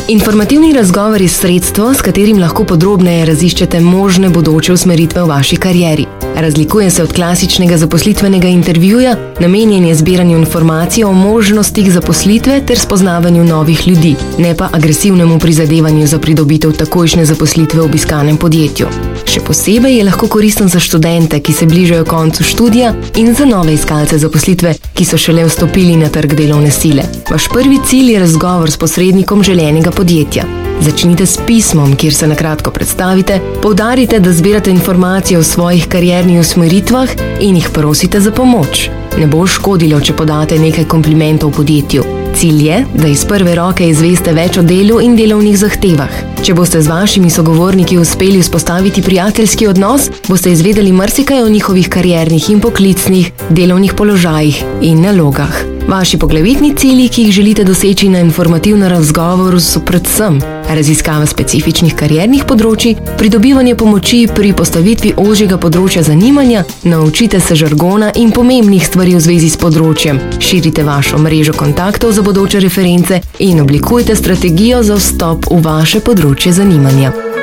Informativni razgovor je sredstvo, s katerim lahko podrobneje raziščete možne bodoče usmeritve v vaši karieri. Razlikuje se od klasičnega zaposlitvenega intervjuja, namenjen je zbiranju informacij o možnostih zaposlitve ter spoznavanju novih ljudi, ne pa agresivnemu prizadevanju za pridobitev takojšnje zaposlitve v obiskanem podjetju. Še posebej je lahko koristen za študente, ki se bližajo koncu študija, in za nove iskalce zaposlitve, ki so šele vstopili na trg delovne sile. Vaš prvi cilj je razgovor s posrednikom želenega podjetja. Začnite s pismom, kjer se na kratko predstavite, poudarite, da zbirate informacije o svojih kariernih usmeritvah in jih prosite za pomoč. Ne bo škodilo, če podate nekaj komplimentov podjetju. Cilj je, da iz prve roke izveste več o delu in delovnih zahtevah. Če boste z vašimi sogovorniki uspeli vzpostaviti prijateljski odnos, boste izvedeli marsikaj o njihovih kariernih in poklicnih delovnih položajih in nalogah. Vaši poglavitni cilji, ki jih želite doseči na informativnem razgovoru, so predvsem raziskava specifičnih kariernih področij, pridobivanje pomoči pri postavitvi ožjega področja zanimanja, naučite se žargona in pomembnih stvari v zvezi s področjem, širite vašo mrežo kontaktov za bodoče reference in oblikujte strategijo za vstop v vaše področje zanimanja.